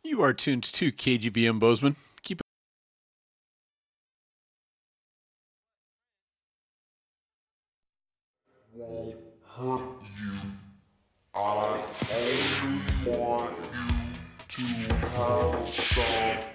You are tuned to KGVM Bozeman. Keep Won't hurt you. I only want you to have some